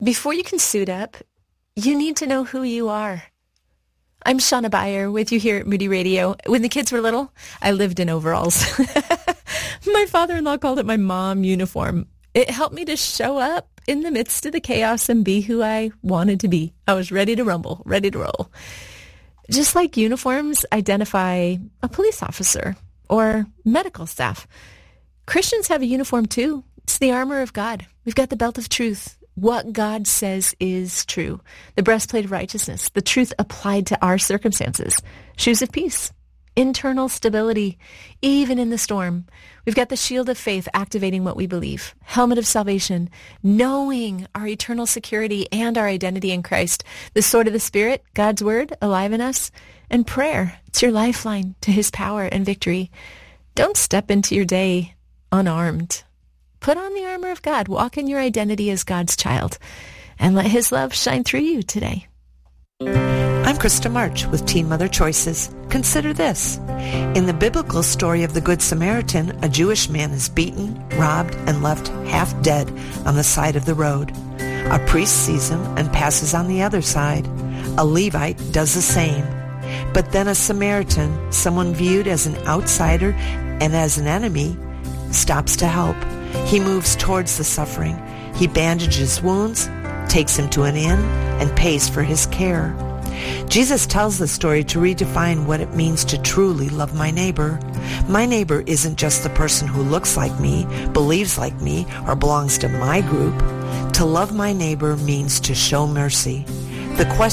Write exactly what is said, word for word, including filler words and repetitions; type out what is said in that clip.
Before you can suit up, you need to know who you are. I'm Shauna Beyer with you here at Moody Radio. When the kids were little, I lived in overalls. My father-in-law called it my mom uniform. It helped me to show up in the midst of the chaos and be who I wanted to be. I was ready to rumble, ready to roll. Just like uniforms identify a police officer or medical staff, Christians have a uniform too. It's the armor of God. We've got the belt of truth. What God says is true. The breastplate of righteousness, the truth applied to our circumstances. Shoes of peace, internal stability, even in the storm. We've got the shield of faith activating what we believe. Helmet of salvation, knowing our eternal security and our identity in Christ. The sword of the Spirit, God's word, alive in us. And prayer, it's your lifeline to his power and victory. Don't step into your day unarmed. Put on the armor of God. Walk in your identity as God's child. And let his love shine through you today. I'm Krista March with Teen Mother Choices. Consider this. In the biblical story of the Good Samaritan, a Jewish man is beaten, robbed, and left half dead on the side of the road. A priest sees him and passes on the other side. A Levite does the same. But then a Samaritan, someone viewed as an outsider and as an enemy, stops to help. He moves towards the suffering. He bandages wounds, takes him to an inn, and pays for his care. Jesus tells the story to redefine what it means to truly love my neighbor. My neighbor isn't just the person who looks like me, believes like me, or belongs to my group. To love my neighbor means to show mercy. The question